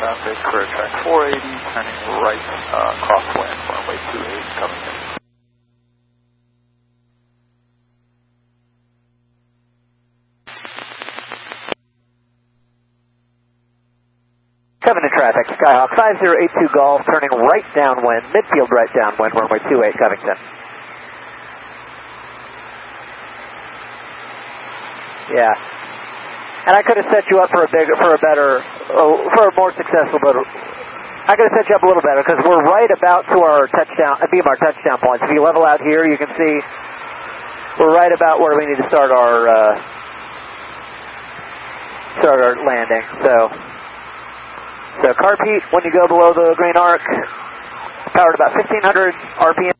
traffic for track 480, turning right crosswind, runway 28, Covington. Covington traffic, Skyhawk 5082 Golf, turning right downwind, midfield right downwind, runway 28, Covington. Yeah. And I could have set you up for a more successful, but I could have set you up a little better because we're right about to our touchdown, BMR touchdown points. If you level out here, you can see we're right about where we need to start our landing. So carb heat when you go below the green arc, powered about 1500 RPM.